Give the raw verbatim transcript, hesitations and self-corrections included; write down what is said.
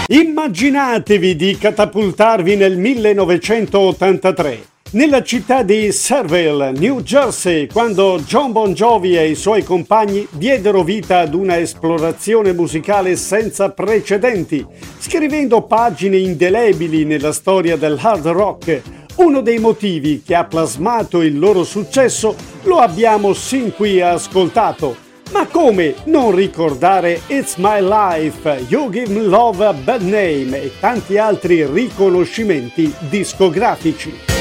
Immaginatevi di catapultarvi nel millenovecentottantatré, nella città di Seville, New Jersey, quando Jon Bon Jovi e i suoi compagni diedero vita ad una esplorazione musicale senza precedenti, scrivendo pagine indelebili nella storia del hard rock. Uno dei motivi che ha plasmato il loro successo lo abbiamo sin qui ascoltato. Ma come non ricordare It's My Life, You Give Me Love a Bad Name e tanti altri riconoscimenti discografici?